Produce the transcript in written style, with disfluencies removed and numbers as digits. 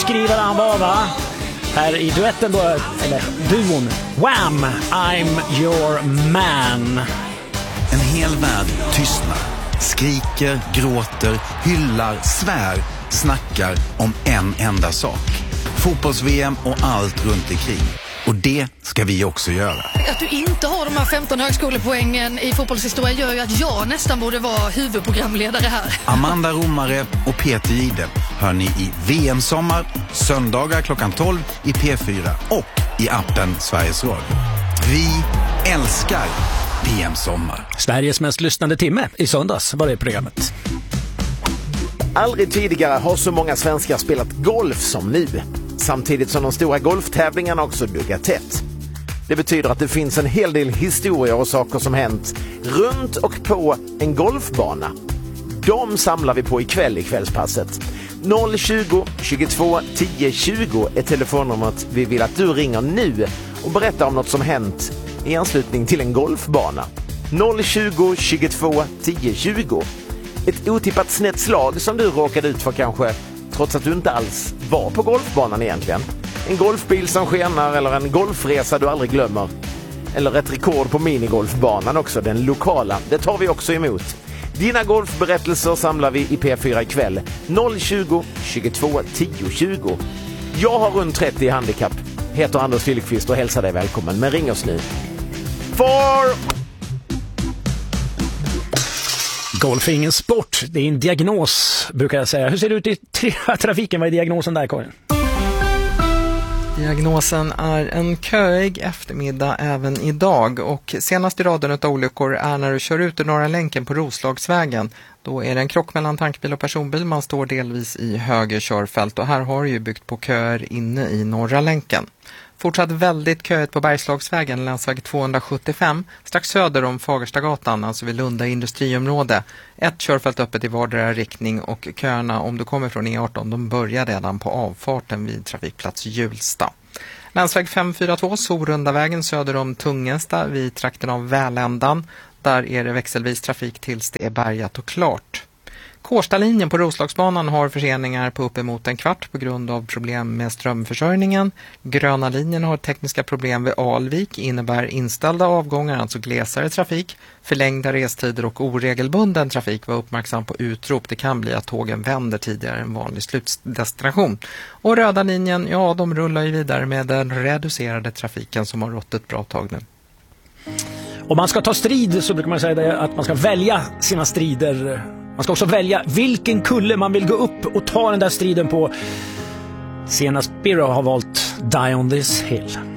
låtskrivare han var, va? Här i duetten då, eller duon, Wham! I'm your man. En hel värld tystnar, skriker, gråter, hyllar, svär, snackar om en enda sak. Fotbolls-VM och allt runt omkring. Och det ska vi också göra. Att du inte har de här 15 högskolepoängen i fotbollshistoria gör ju att jag nästan borde vara huvudprogramledare här. Amanda Romare och Peter Jihde hör ni i VM-sommar, söndagar klockan 12 i P4 och i appen Sveriges Radio. Vi älskar VM-sommar. Sveriges mest lyssnande timme i söndags var det programmet. Aldrig tidigare har så många svenskar spelat golf som nu. Samtidigt som de stora golftävlingarna också duggar tätt. Det betyder att det finns en hel del historier och saker som hänt runt och på en golfbana. De samlar vi på i kvällspasset. 020 22 10 20 är telefonnumret vi vill att du ringer nu och berättar om något som hänt i anslutning till en golfbana. 020 22 10 20. Ett otippat snett slag som du råkade ut för kanske, trots att du inte alls var på golfbanan egentligen. En golfbil som skenar eller en golfresa du aldrig glömmer. Eller ett rekord på minigolfbanan också, den lokala. Det tar vi också emot. Dina golfberättelser samlar vi i P4 ikväll. 020 22 10 20. Jag har runt 30 i handikapp. Heter Anders Filipqvist och hälsar dig välkommen. Men ring oss nu. Golf är ingen sport, det är en diagnos, brukar jag säga. Hur ser det ut i trafiken? Vad är diagnosen där, Karin? Diagnosen är en köig eftermiddag även idag, och senast i raden av olyckor är när du kör ut ur Norra länken på Roslagsvägen. Då är det en krock mellan tankbil och personbil, man står delvis i höger körfält och här har ju byggt på köer inne i Norra länken. Fortsatt väldigt köigt på Bergslagsvägen, länsväg 275, strax söder om Fagerstagatan, alltså vid Lunda industriområde. Ett körfält öppet i vardera riktning och köerna om du kommer från E18, de börjar redan på avfarten vid trafikplats Hjulsta. Länsväg 542, Sorundavägen söder om Tungensta vid trakten av Väländan. Där är det växelvis trafik tills det är bärgat och klart. Kårstalinjen på Roslagsbanan har förseningar på uppemot en kvart på grund av problem med strömförsörjningen. Gröna linjen har tekniska problem vid Alvik, innebär inställda avgångar, alltså glesare trafik, förlängda restider och oregelbunden trafik. Var uppmärksam på utrop, det kan bli att tågen vänder tidigare än vanlig slutdestination. Och röda linjen, ja, de rullar ju vidare med den reducerade trafiken som har rått ett bra tag nu. Om man ska ta strid så brukar man säga det, att man ska välja sina strider. Man ska också välja vilken kulle man vill gå upp och ta den där striden på. Senast Biro har valt Die on this hill.